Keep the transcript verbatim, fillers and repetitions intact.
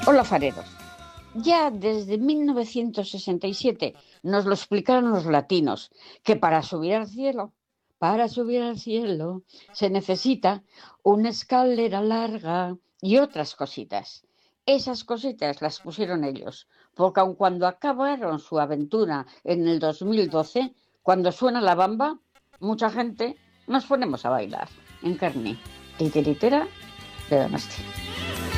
Hola, fareros. Ya desde mil novecientos sesenta y siete nos lo explicaron los latinos, que para subir al cielo, para subir al cielo, se necesita una escalera larga y otras cositas. Esas cositas las pusieron ellos, porque aun cuando acabaron su aventura en el dos mil doce, cuando suena la bamba, mucha gente nos ponemos a bailar en carne titiritera de Donosti.